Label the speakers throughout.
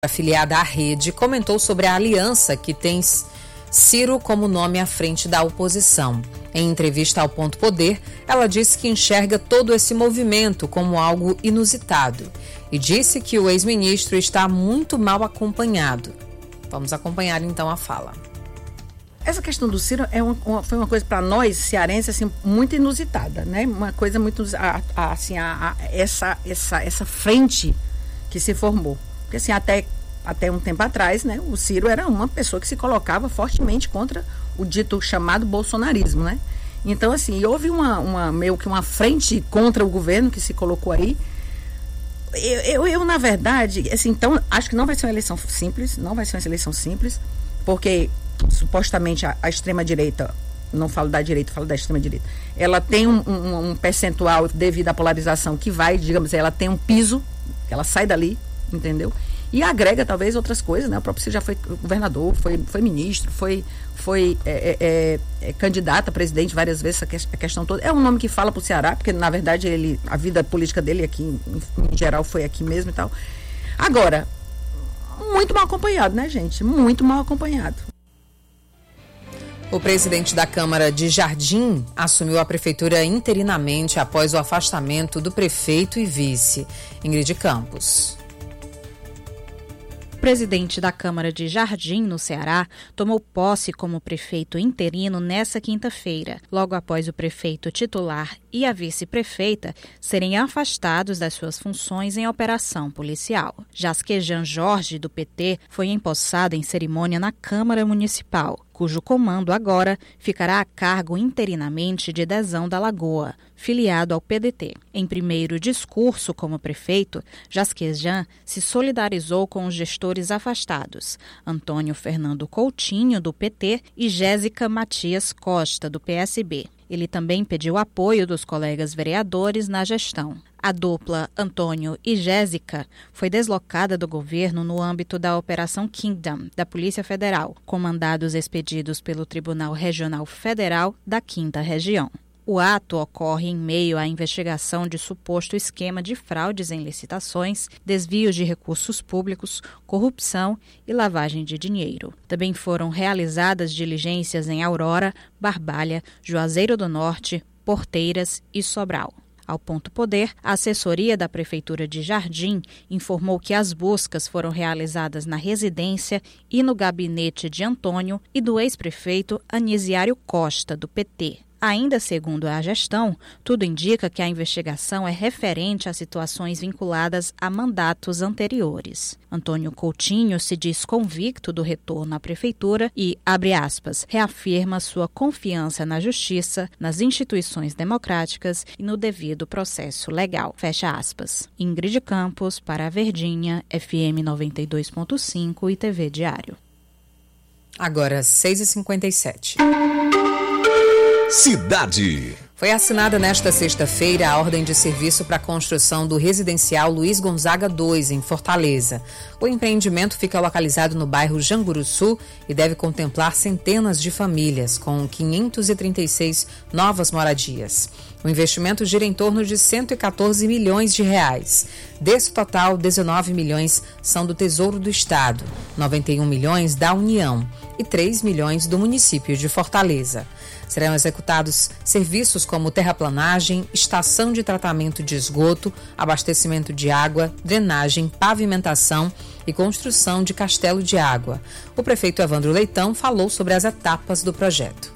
Speaker 1: afiliada à Rede, comentou sobre a aliança que tem Ciro como nome à frente da oposição. Em entrevista ao Ponto Poder, ela disse que enxerga todo esse movimento como algo inusitado e disse que o ex-ministro está muito mal acompanhado. Vamos acompanhar então a fala.
Speaker 2: Essa questão do Ciro foi uma coisa para nós cearenses assim, muito inusitada, né? Uma coisa muito assim, essa frente que se formou. Porque assim, até um tempo atrás, né, o Ciro era uma pessoa que se colocava fortemente contra o dito chamado bolsonarismo, né? Então, assim, houve meio que uma frente contra o governo que se colocou aí. Eu na verdade, assim, então, acho que não vai ser uma eleição simples, porque supostamente a extrema-direita, não falo da direita, falo da extrema-direita, ela tem um percentual devido à polarização que vai, digamos, ela tem um piso, ela sai dali, entendeu? E agrega talvez outras coisas, né? O próprio Ciro já foi governador, foi ministro, foi candidato a presidente várias vezes, a questão toda. É um nome que fala para o Ceará, porque na verdade a vida política dele aqui, em geral, foi aqui mesmo e tal. Agora, muito mal acompanhado, né, gente? Muito mal acompanhado.
Speaker 1: O presidente da Câmara de Jardim assumiu a prefeitura interinamente após o afastamento do prefeito e vice. Ingrid Campos.
Speaker 3: O presidente da Câmara de Jardim, no Ceará, tomou posse como prefeito interino nesta quinta-feira, logo após o prefeito titular e a vice-prefeita serem afastados das suas funções em operação policial. Jasquejan Jorge, do PT, foi empossado em cerimônia na Câmara Municipal, cujo comando agora ficará a cargo interinamente de Dezão da Lagoa, filiado ao PDT. Em primeiro discurso como prefeito, Jasquejan se solidarizou com os gestores afastados, Antônio Fernando Coutinho, do PT, e Jéssica Matias Costa, do PSB. Ele também pediu apoio dos colegas vereadores na gestão. A dupla Antônio e Jéssica foi deslocada do governo no âmbito da Operação Kingdom, da Polícia Federal, com mandados expedidos pelo Tribunal Regional Federal da 5ª Região. O ato ocorre em meio à investigação de suposto esquema de fraudes em licitações, desvios de recursos públicos, corrupção e lavagem de dinheiro. Também foram realizadas diligências em Aurora, Barbalha, Juazeiro do Norte, Porteiras e Sobral. Ao Ponto Poder, a assessoria da Prefeitura de Jardim informou que as buscas foram realizadas na residência e no gabinete de Antônio e do ex-prefeito Anisiário Costa, do PT. Ainda segundo a gestão, tudo indica que a investigação é referente a situações vinculadas a mandatos anteriores. Antônio Coutinho se diz convicto do retorno à prefeitura e, abre aspas, reafirma sua confiança na justiça, nas instituições democráticas e no devido processo legal. Fecha aspas. Ingrid Campos, para a Verdinha, FM 92.5 e TV Diário.
Speaker 1: Agora, 6h57.
Speaker 4: Cidade.
Speaker 1: Foi assinada nesta sexta-feira a ordem de serviço para a construção do residencial Luiz Gonzaga 2, em Fortaleza. O empreendimento fica localizado no bairro Janguruçu e deve contemplar centenas de famílias, com 536 novas moradias. O investimento gira em torno de 114 milhões de reais. Desse total, 19 milhões são do Tesouro do Estado, 91 milhões da União e 3 milhões do município de Fortaleza. Serão executados serviços como terraplanagem, estação de tratamento de esgoto, abastecimento de água, drenagem, pavimentação e construção de castelo de água. O prefeito Evandro Leitão falou sobre as etapas do projeto.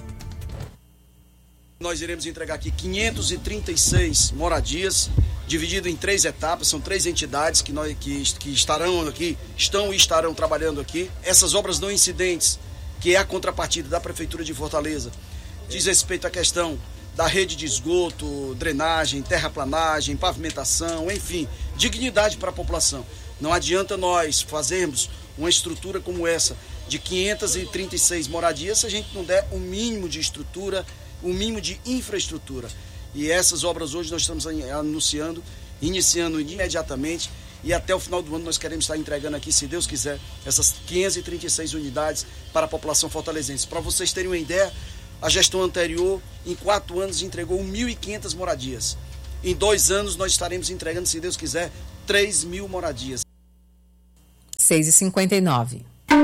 Speaker 5: Nós iremos entregar aqui 536 moradias, dividido em 3 etapas, são 3 entidades que estarão aqui, estão e estarão trabalhando aqui. Essas obras não incidentes, que é a contrapartida da Prefeitura de Fortaleza, diz respeito à questão da rede de esgoto, drenagem, terraplanagem, pavimentação, enfim, dignidade para a população. Não adianta nós fazermos uma estrutura como essa, de 536 moradias, se a gente não der o mínimo de estrutura, o mínimo de infraestrutura. E essas obras hoje nós estamos iniciando imediatamente, e até o final do ano nós queremos estar entregando aqui, se Deus quiser, essas 536 unidades para a população fortalezense. Para vocês terem uma ideia, a gestão anterior, em 4 anos, entregou 1.500 moradias. Em 2 anos nós estaremos entregando, se Deus quiser, 3.000 moradias.
Speaker 1: 6h59.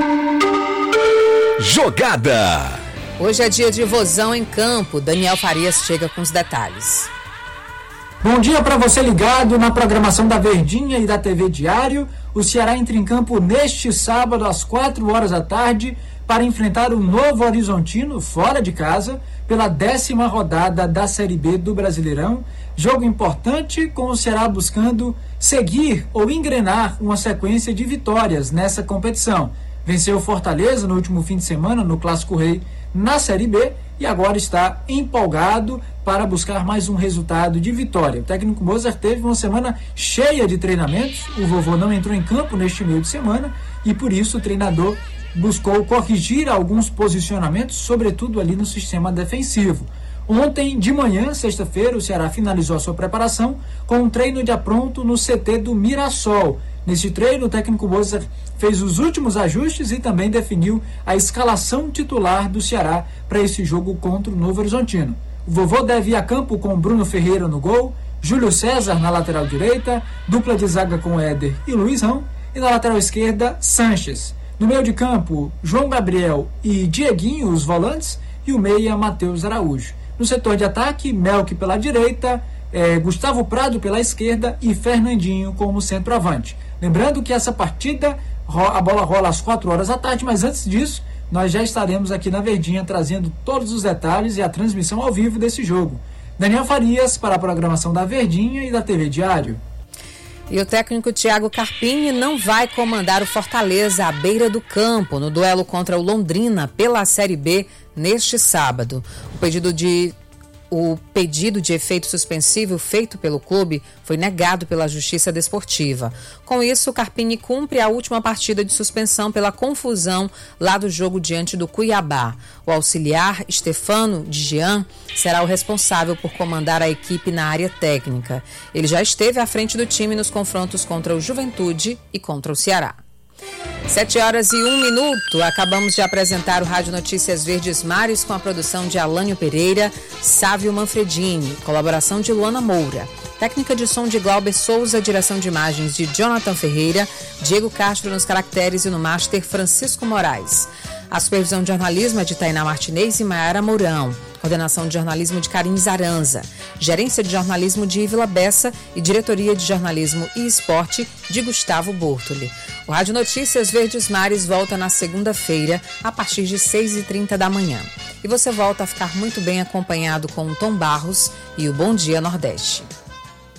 Speaker 4: Jogada.
Speaker 1: Hoje é dia de Vozão em campo. Daniel Farias chega com os detalhes.
Speaker 6: Bom dia para você ligado na programação da Verdinha e da TV Diário. O Ceará entra em campo neste sábado às 4 horas da tarde para enfrentar o Novo Horizontino fora de casa pela 10ª rodada da Série B do Brasileirão. Jogo importante, com o Ceará buscando seguir ou engrenar uma sequência de vitórias nessa competição. Venceu o Fortaleza no último fim de semana no Clássico Rei na Série B e agora está empolgado para buscar mais um resultado de vitória. O técnico Mozart teve uma semana cheia de treinamentos, o vovô não entrou em campo neste meio de semana e por isso o treinador buscou corrigir alguns posicionamentos, sobretudo ali no sistema defensivo. Ontem de manhã, sexta-feira, o Ceará finalizou a sua preparação com um treino de apronto no CT do Mirassol. Nesse treino, o técnico Mozart fez os últimos ajustes e também definiu a escalação titular do Ceará para esse jogo contra o Novo Horizontino. O vovô deve ir a campo com Bruno Ferreira no gol, Júlio César na lateral direita, dupla de zaga com Éder e Luizão, e na lateral esquerda, Sanches. No meio de campo, João Gabriel e Dieguinho, os volantes, e o meia, Matheus Araújo. No setor de ataque, Melk pela direita, Gustavo Prado pela esquerda e Fernandinho como centroavante. Lembrando que essa partida, a bola rola às 4 horas da tarde, mas antes disso, nós já estaremos aqui na Verdinha trazendo todos os detalhes e a transmissão ao vivo desse jogo. Daniel Farias para a programação da Verdinha e da TV Diário.
Speaker 1: E o técnico Thiago Carpini não vai comandar o Fortaleza à beira do campo no duelo contra o Londrina pela Série B neste sábado. O pedido de efeito suspensivo feito pelo clube foi negado pela Justiça Desportiva. Com isso, o Carpini cumpre a última partida de suspensão pela confusão lá do jogo diante do Cuiabá. O auxiliar Stefano Dijan será o responsável por comandar a equipe na área técnica. Ele já esteve à frente do time nos confrontos contra o Juventude e contra o Ceará. 7h01. Acabamos de apresentar o Rádio Notícias Verdes Mares com a produção de Alânio Pereira, Sávio Manfredini, colaboração de Luana Moura, técnica de som de Glauber Souza, direção de imagens de Jonathan Ferreira, Diego Castro nos caracteres e no master Francisco Moraes. A supervisão de jornalismo é de Tainá Martinez e Maiara Mourão. Coordenação de jornalismo de Karine Zaranza. Gerência de jornalismo de Ívila Bessa e diretoria de jornalismo e esporte de Gustavo Bortoli. O Rádio Notícias Verdes Mares volta na segunda-feira a partir de 6h30 da manhã. E você volta a ficar muito bem acompanhado com o Tom Barros e o Bom Dia Nordeste.